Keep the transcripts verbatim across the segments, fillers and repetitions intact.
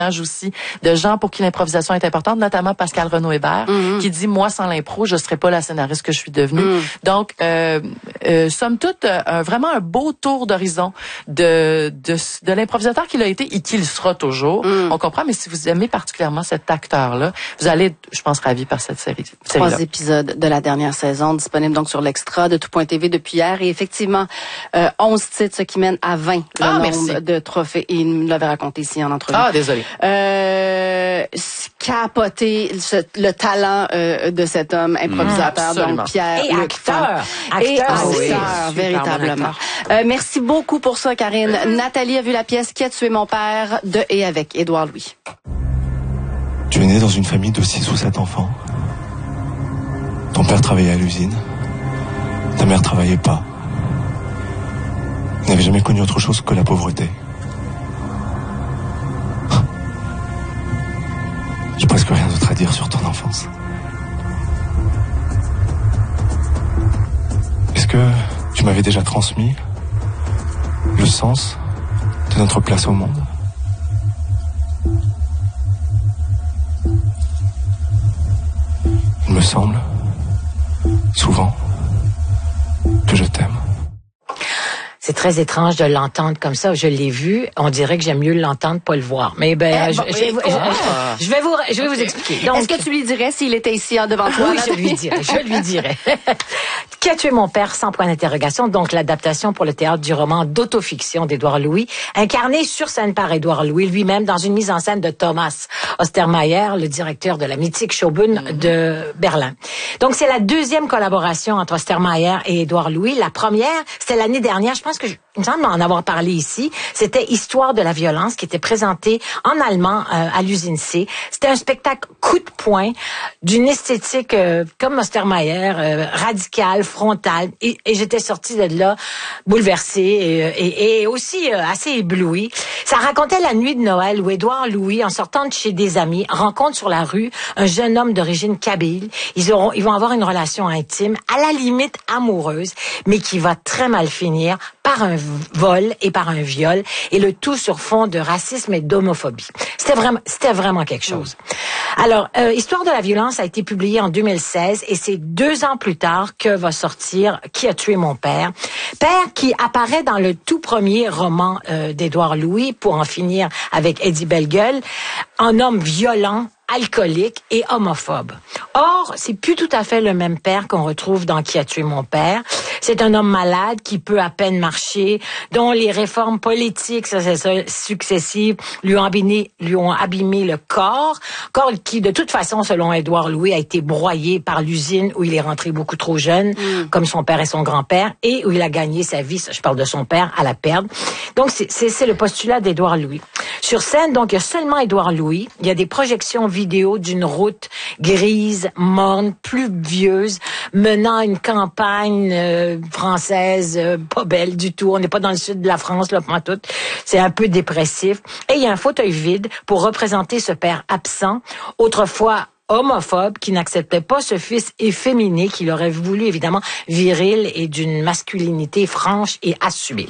aussi de gens pour qui l'improvisation est importante, notamment Pascal Renaud-Hébert, mm-hmm. qui dit, moi, sans l'impro, je serais pas la scénariste que je suis devenue. Mm. Donc, euh, euh, somme toute, euh, vraiment un beau tour d'horizon de, de, de l'improvisateur qu'il a été et qu'il sera toujours. Mm. On comprend, mais si vous aimez particulièrement cet acteur-là, vous allez être, je pense, ravis par cette série. Trois série-là. Épisodes de la dernière saison, disponibles donc sur l'Extra de tout point T V depuis hier. Et effectivement, euh, onze titres, ce qui mène à vingt le ah, nombre merci. de trophées. Et il nous l'avait raconté ici en entrevue. Ah, désolé. Euh, capoter le talent euh, de cet homme improvisateur, mmh, donc Pierre et acteur, acteur, et acteur, oui, véritablement. Euh, merci beaucoup pour ça, Karine. Mmh. Nathalie a vu la pièce Qui a tué mon père de et avec Édouard Louis. Tu es né dans une famille de six ou sept enfants. Ton père travaillait à l'usine. Ta mère travaillait pas. Tu n'avais jamais connu autre chose que la pauvreté. J'ai presque rien d'autre à dire sur ton enfance. Est-ce que tu m'avais déjà transmis le sens de notre place au monde? Il me semble, souvent, que je t'aime. C'est très étrange de l'entendre comme ça. Je l'ai vu. On dirait que j'aime mieux l'entendre, pas le voir. Mais ben, eh, je, bon, je, je, oh. je, je vais vous, je vais okay. vous expliquer. Donc, est-ce que tu lui dirais s'il était ici devant toi? Oui, je lui dirais. Je lui dirais. Qui a tué mon père sans point d'interrogation? Donc, l'adaptation pour le théâtre du roman d'autofiction d'Édouard Louis, incarné sur scène par Édouard Louis lui-même dans une mise en scène de Thomas Ostermayer, le directeur de la mythique Schaubühne mm-hmm. de Berlin. Donc, c'est la deuxième collaboration entre Ostermayer et Édouard Louis. La première, c'était l'année dernière. Je pense que je, il me semble en avoir parlé ici. C'était Histoire de la violence qui était présenté en allemand euh, à l'usine C. C'était un spectacle coup de poing d'une esthétique euh, comme Ostermayer, euh, radicale, frontale. Et, et j'étais sortie de là bouleversée et, et, et aussi euh, assez éblouie. Ça racontait la nuit de Noël où Édouard Louis, en sortant de chez des amis, rencontre sur la rue un jeune homme d'origine kabyle. Ils auront, ils vont avoir une relation intime, à la limite amoureuse, mais qui va très mal finir par un vol et par un viol, et le tout sur fond de racisme et d'homophobie. C'était vraiment, c'était vraiment quelque chose. Alors, euh, Histoire de la violence a été publiée en deux mille seize, et c'est deux ans plus tard que va sortir Qui a tué mon père? Père qui apparaît dans le tout premier roman euh, d'Édouard Louis, Pour en finir avec Eddie Bellegueule, un homme violent, alcoolique et homophobe. Or, c'est plus tout à fait le même père qu'on retrouve dans Qui a tué mon père. C'est un homme malade qui peut à peine marcher, dont les réformes politiques successives lui ont abîmé, lui ont abîmé le corps, corps qui, de toute façon, selon Édouard Louis, a été broyé par l'usine où il est rentré beaucoup trop jeune, mm. comme son père et son grand-père, et où il a gagné sa vie, je parle de son père, à la perdre. Donc, c'est, c'est, c'est le postulat d'Édouard Louis. Sur scène, donc, il y a seulement Édouard Louis. Il y a des projections vidéo d'une route grise, morne, pluvieuse, menant à une campagne euh, française euh, pas belle du tout. On n'est pas dans le sud de la France, là, pas tout. C'est un peu dépressif. Et il y a un fauteuil vide pour représenter ce père absent, autrefois homophobe, qui n'acceptait pas ce fils efféminé, qu'il aurait voulu, évidemment, viril et d'une masculinité franche et assumée.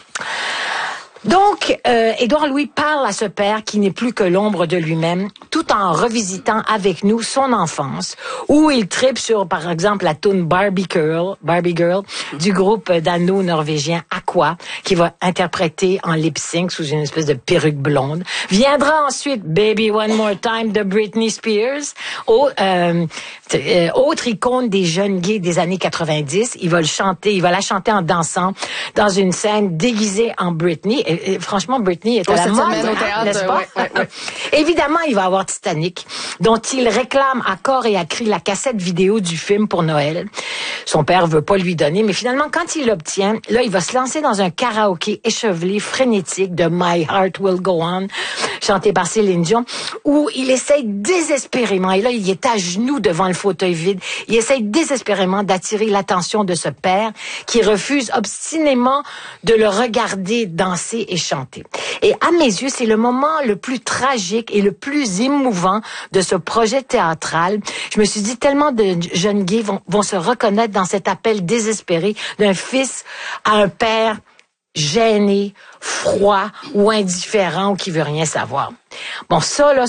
Donc, euh, Édouard Louis parle à ce père qui n'est plus que l'ombre de lui-même, tout en revisitant avec nous son enfance, où il tripe sur, par exemple, la tune Barbie Girl, Barbie Girl du groupe dano-norvégien Aqua, qui va interpréter en lip-sync sous une espèce de perruque blonde. Viendra ensuite Baby One More Time de Britney Spears, au, euh, euh, autre icône des jeunes gays des années quatre-vingt-dix. Il va le chanter, il va la chanter en dansant dans une scène déguisée en Britney. Et, et, franchement, Britney est à la mode, hein, n'est-ce pas? Ouais, ouais, ouais. Évidemment, il va avoir Titanic, dont il réclame à corps et à cri la cassette vidéo du film pour Noël. Son père veut pas lui donner, mais finalement, quand il l'obtient, là, il va se lancer dans un karaoké échevelé, frénétique de My Heart Will Go On, chanté par Céline Dion, où il essaye désespérément, et là, il est à genoux devant le fauteuil vide, il essaye désespérément d'attirer l'attention de ce père qui refuse obstinément de le regarder danser et chanter. Et à mes yeux, c'est le moment le plus tragique et le plus émouvant de ce projet théâtral. Je me suis dit, tellement de jeunes gays vont, vont se reconnaître dans cet appel désespéré d'un fils à un père gêné, froid ou indifférent ou qui veut rien savoir. Bon, ça, là,